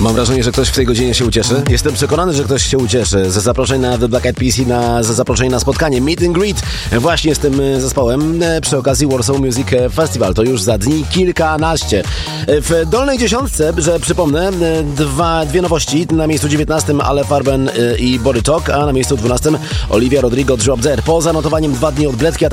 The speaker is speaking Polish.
Mam wrażenie, że ktoś w tej godzinie się ucieszy. Jestem przekonany, że ktoś się ucieszy ze zaproszeń na The Black Eyed Peas i ze zaproszeń na spotkanie Meet and Greet właśnie z tym zespołem przy okazji Warsaw Music Festival. To już za dni kilkanaście. W dolnej dziesiątce, że przypomnę, dwie nowości. Na miejscu 19 Ale Farben i Body Talk, a na miejscu 12 Olivia Rodrigo Drop Dead. Po zanotowaniem 2 dni odbletki,